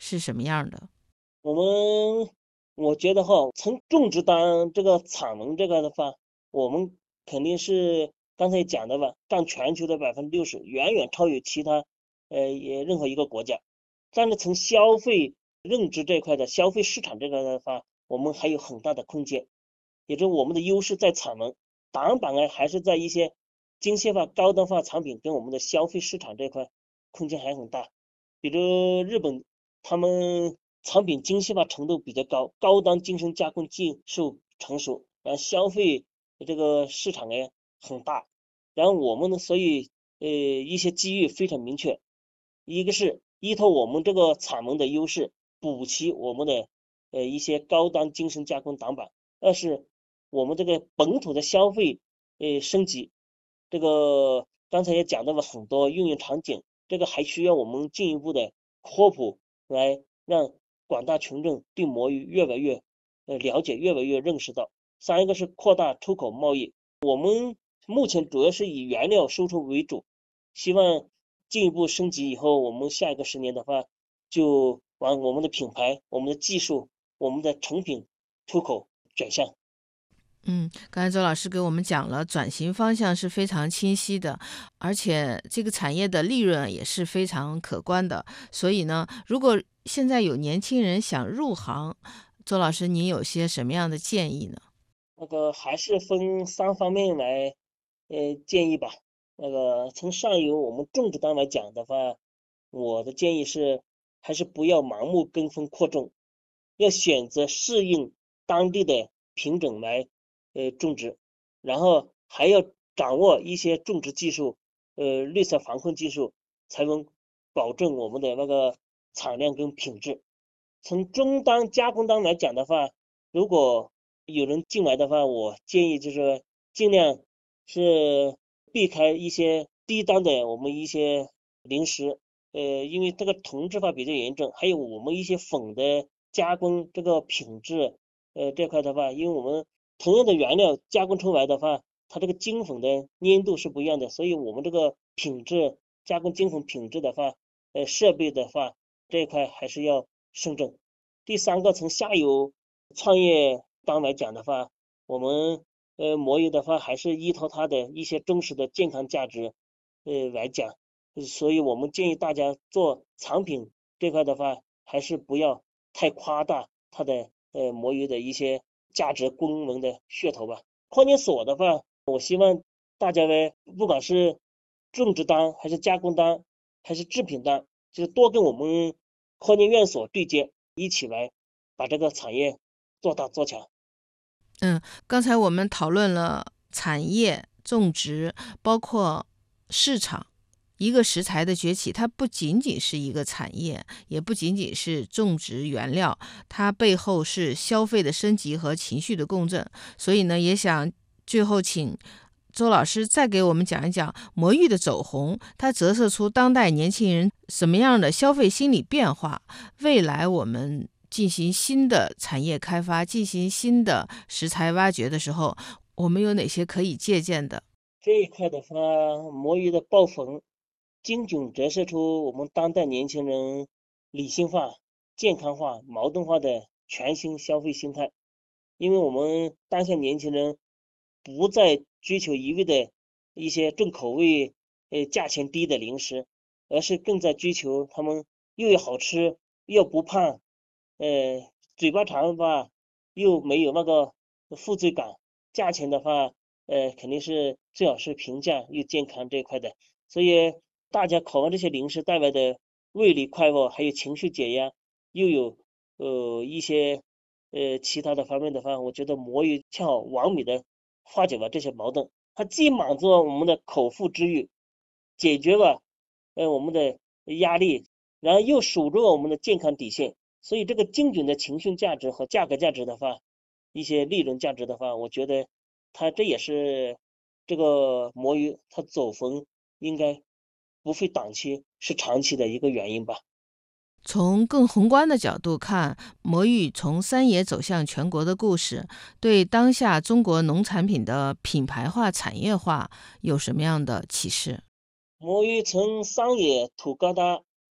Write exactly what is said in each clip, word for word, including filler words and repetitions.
是什么样的？ 我们我觉得哈，从种植当这个产能这个的话，我们肯定是刚才讲的吧，占全球的百分之六十，远远超越其他呃也任何一个国家。但是从消费认知这块的消费市场这块的话，我们还有很大的空间，也就是我们的优势在产能，挡板啊还是在一些精细化、高端化产品跟我们的消费市场这块空间还很大。比如日本，他们产品精细化程度比较高，高端精深加工技术成熟，然后消费这个市场也很大。然后我们呢，所以呃一些机遇非常明确，一个是依托我们这个产能的优势，补齐我们的呃一些高端精深加工挡板；二是我们这个本土的消费呃升级，这个刚才也讲到了很多应用场景，这个还需要我们进一步的科普，来让广大群众对魔芋越来越呃了解，越来越认识到。三一个是扩大出口贸易，我们目前主要是以原料输出为主，希望进一步升级以后，我们下一个十年的话，就往我们的品牌、我们的技术、我们的成品出口转向。 嗯，刚才周老师给我们讲了，转型方向是非常清晰的，而且这个产业的利润也是非常可观的。所以呢，如果现在有年轻人想入行，周老师您有些什么样的建议呢？ 那个还是分三方面来呃建议吧。那个从上游我们种植端来讲的话，我的建议是还是不要盲目跟风扩种，要选择适应当地的品种来呃种植，然后还要掌握一些种植技术，呃绿色防控技术，才能保证我们的那个产量跟品质。从终端加工端来讲的话，如果有人进来的话，我建议就是尽量是避开一些低端的我们一些零食，呃，因为这个同质化比较严重，还有我们一些粉的加工这个品质，呃，这块的话，因为我们同样的原料加工出来的话，它这个精粉的粘度是不一样的，所以我们这个品质加工精粉品质的话，呃，设备的话这一块还是要慎重。第三个，从下游创业端来讲的话，我们呃魔芋的话还是依托它的一些真实的健康价值呃来讲，所以我们建议大家做产品这块的话，还是不要太夸大它的呃魔芋的一些价值功能的噱头吧。矿泉所的话，我希望大家呢，不管是种植端还是加工端还是制品端，就是多跟我们矿泉院所对接，一起来把这个产业做大做强。 嗯，刚才我们讨论了产业、种植，包括市场。一个食材的崛起，它不仅仅是一个产业，也不仅仅是种植原料，它背后是消费的升级和情绪的共振。所以呢，也想最后请周老师再给我们讲一讲魔芋的走红，它折射出当代年轻人什么样的消费心理变化。未来我们进行新的产业开发，进行新的食材挖掘的时候，我们有哪些可以借鉴的？ 这一块的话，魔芋的爆粉精准折射出我们当代年轻人理性化、健康化、矛盾化的全新消费心态。因为我们当下年轻人不再追求一味的一些重口味、呃价钱低的零食，而是更在追求他们又要好吃又不胖，呃嘴巴馋吧又没有那个负罪感，价钱的话呃肯定是最好是平价又健康这一块的。所以大家渴望这些零食带来的味蕾快乐，还有情绪解压，又有呃一些呃其他的方面的话，我觉得魔芋恰好完美的化解了这些矛盾。它既满足了我们的口腹之欲，解决了呃我们的压力，然后又守住了我们的健康底线。所以这个精准的情绪价值和价格价值的话，一些利润价值的话，我觉得它这也是这个魔芋它走红应该不费短期，是长期的一个原因吧。 从更宏观的角度看，魔芋从山野走向全国的故事，对当下中国农产品的品牌化、产业化有什么样的启示？ 魔芋从商业土疙瘩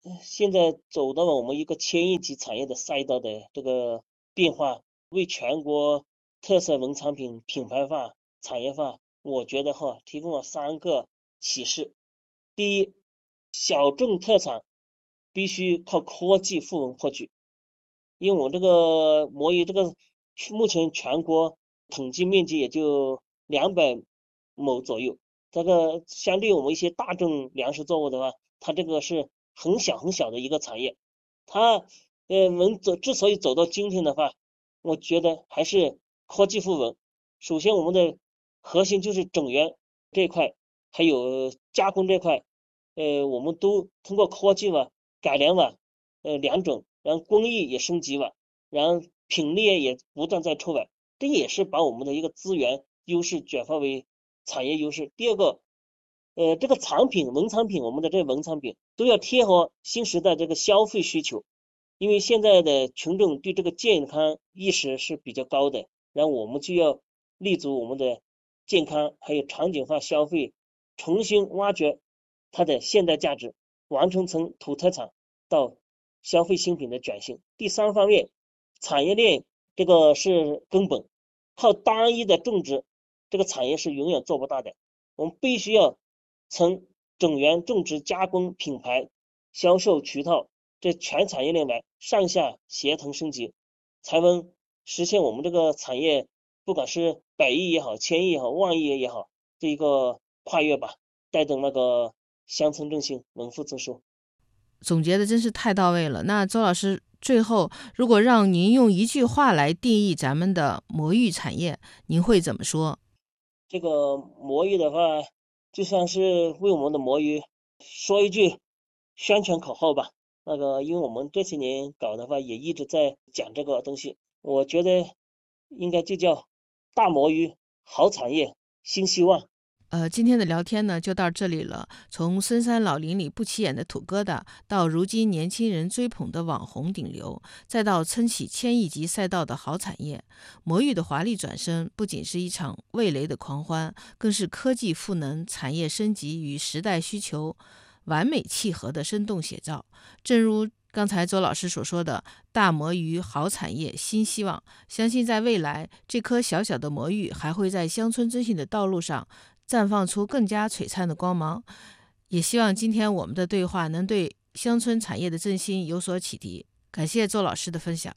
现在走到了我们一个千亿级产业的赛道的这个变化，为全国特色农产品品牌化、产业化，我觉得哈提供了三个启示。第一，小众特产必须靠科技赋能获取，因为我这个魔芋这个目前全国统计面积也就两百亩左右，这个相对我们一些大众粮食作物的话，它这个是很小很小的一个产业，它呃能走之所以走到今天的话，我觉得还是科技赋能。首先我们的核心就是整源这一块，还有加工这块，呃我们都通过科技嘛改良嘛，呃两种，然后工艺也升级了，然后品类也不断在出来，这也是把我们的一个资源优势转化为产业优势。第二个，呃，这个产品农产品，我们的这个农产品都要贴合新时代这个消费需求，因为现在的群众对这个健康意识是比较高的，然后我们就要立足我们的健康还有场景化消费，重新挖掘它的现代价值，完成从土特产到消费新品的转型。第三方面，产业链这个是根本，靠单一的种植，这个产业是永远做不大的。我们必须要从整源种植、加工、品牌、销售渠道这全产业链来上下协同升级，才能实现我们这个产业不管是百亿也好、千亿也好、万亿也好这一个跨越吧，带动那个乡村振兴、农富增收。 总结的真是太到位了。那周老师，最后如果让您用一句话来定义咱们的魔芋产业，您会怎么说？ 这个魔芋的话，就算是为我们的魔芋说一句宣传口号吧。那个，因为我们这些年搞的话，也一直在讲这个东西，我觉得应该就叫大魔芋，好产业，新希望。 呃，今天的聊天呢就到这里了。从深山老林里不起眼的土疙瘩，到如今年轻人追捧的网红顶流，再到撑起千亿级赛道的好产业，魔芋的华丽转身不仅是一场味蕾的狂欢，更是科技赋能、产业升级与时代需求完美契合的生动写照。正如刚才周老师所说的，大魔芋好产业新希望，相信在未来，这颗小小的魔芋还会在乡村振兴的道路上绽放出更加璀璨的光芒。也希望今天我们的对话能对乡村产业的振兴有所启迪。感谢周老师的分享。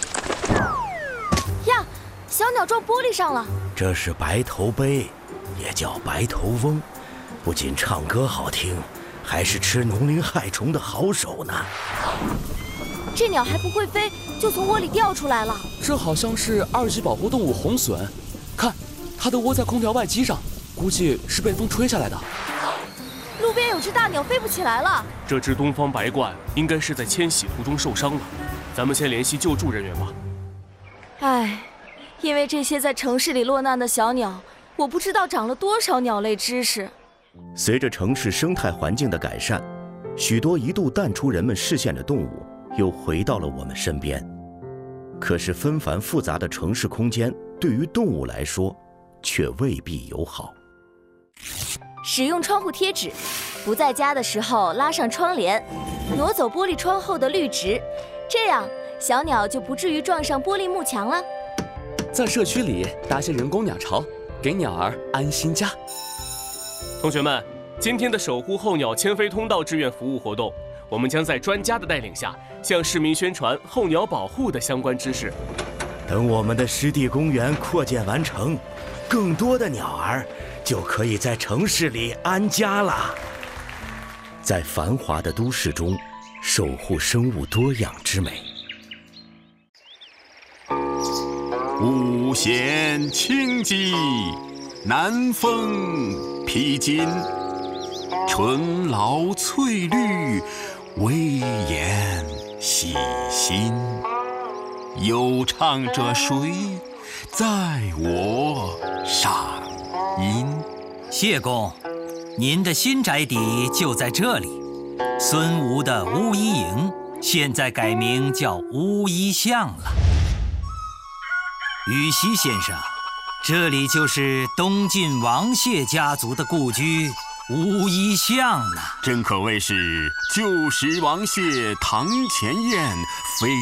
呀，小鸟撞玻璃上了。 这是白头鹎，也叫白头翁，不仅唱歌好听，还是吃农林害虫的好手呢。 这鸟还不会飞，就从窝里掉出来了。 这好像是二级保护动物红隼，看，它的窝在空调外机上，估计是被风吹下来的。 路边有只大鸟飞不起来了。 这只东方白鹳应该是在迁徙途中受伤了，咱们先联系救助人员吧。 唉，因为这些在城市里落难的小鸟，我不知道长了多少鸟类知识。 随着城市生态环境的改善，许多一度淡出人们视线的动物又回到了我们身边。可是纷繁复杂的城市空间对于动物来说却未必友好。 使用窗户贴纸，不在家的时候拉上窗帘，挪走玻璃窗后的绿植，这样小鸟就不至于撞上玻璃幕墙了。 在社区里搭些人工鸟巢，给鸟儿安心家。 同学们，今天的守护候鸟迁飞通道志愿服务活动，我们将在专家的带领下，向市民宣传候鸟保护的相关知识。 等我们的湿地公园扩建完成，更多的鸟儿就可以在城市里安家了。在繁华的都市中，守护生物多样之美。 五弦轻击，南风披荆，春老翠绿，威严细心。有唱者谁？在我上音。 谢公，您的新宅邸就在这里。孙吴的巫医营现在改名叫巫医巷了。羽西先生，这里就是东晋王谢家族的故居乌衣巷呢。 真可谓是旧时王谢堂前燕，飞